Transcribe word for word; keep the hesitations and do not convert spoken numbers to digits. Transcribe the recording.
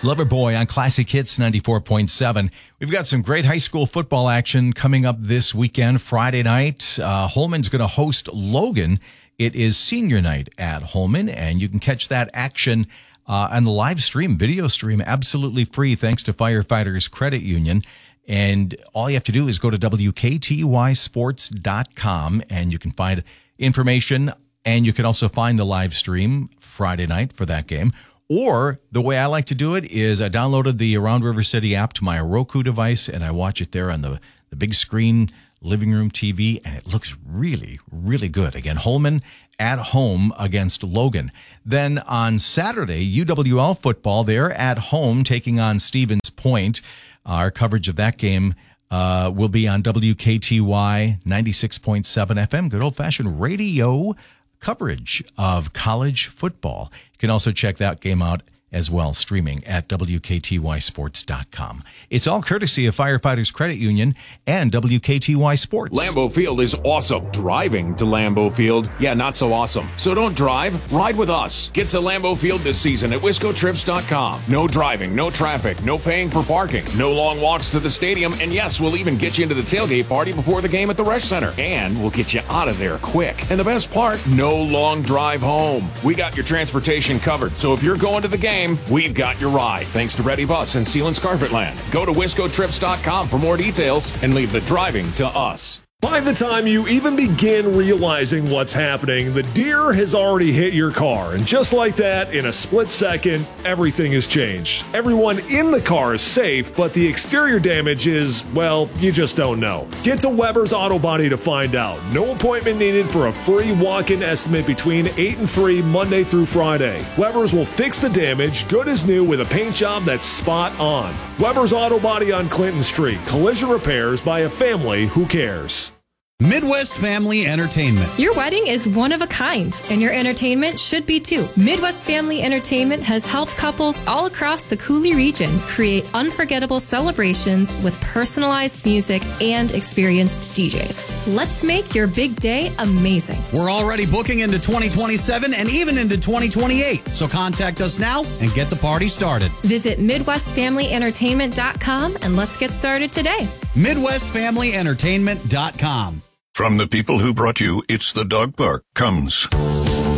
Loverboy on Classic Hits ninety-four point seven. We've got some great high school football action coming up this weekend. Friday night, uh, Holman's going to host Logan. It is senior night at Holman, and you can catch that action uh, on the live stream, video stream, absolutely free, thanks to Firefighters Credit Union. And all you have to do is go to W K T Y sports dot com, and you can find information, and you can also find the live stream Friday night for that game. Or the way I like to do it is I downloaded the Around River City app to my Roku device, and I watch it there on the, the big screen living room T V, and it looks really, really good. Again, Holman at home against Logan. Then on Saturday, U W L football, they're at home taking on Stevens Point. Our coverage of that game uh, will be on W K T Y ninety-six point seven F M, good old-fashioned radio coverage of college football. You can also check that game out as well, streaming at W K T Y sports dot com. It's all courtesy of Firefighters Credit Union and W K T Y Sports. Lambeau Field is awesome. Driving to Lambeau Field, yeah, not so awesome. So don't drive, ride with us. Get to Lambeau Field this season at wisco trips dot com. No driving, no traffic, no paying for parking, no long walks to the stadium, and yes, we'll even get you into the tailgate party before the game at the Resch Center. And we'll get you out of there quick. And the best part, no long drive home. We got your transportation covered, so if you're going to the game, we've got your ride, thanks to Ready Bus and Sealands Carpetland. Go to wisco trips dot com for more details and leave the driving to us. By the time you even begin realizing what's happening, the deer has already hit your car. And just like that, in a split second, everything has changed. Everyone in the car is safe, but the exterior damage is, well, you just don't know. Get to Weber's Auto Body to find out. No appointment needed for a free walk-in estimate between eight and three, Monday through Friday. Weber's will fix the damage, good as new, with a paint job that's spot on. Weber's Auto Body on Clinton Street. Collision repairs by a family who cares. Midwest Family Entertainment. Your wedding is one of a kind, and your entertainment should be too. Midwest Family Entertainment has helped couples all across the Coulee region create unforgettable celebrations with personalized music and experienced D Js. Let's make your big day amazing. We're already booking into twenty twenty-seven and even into twenty twenty-eight, so contact us now and get the party started. Visit midwest family entertainment dot com and let's get started today. midwest family entertainment dot com. From the people who brought you It's the Dog Park comes